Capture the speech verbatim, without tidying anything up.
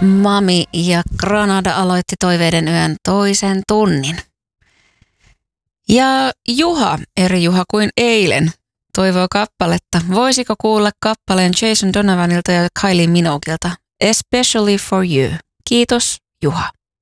Mami ja Granada aloitti Toiveiden yön toisen tunnin. Ja Juha, eri Juha kuin eilen, toivoo kappaletta. Voisiko kuulla kappaleen Jason Donovanilta ja Kylie Minoguelta? Especially for you. Kiitos, Juha.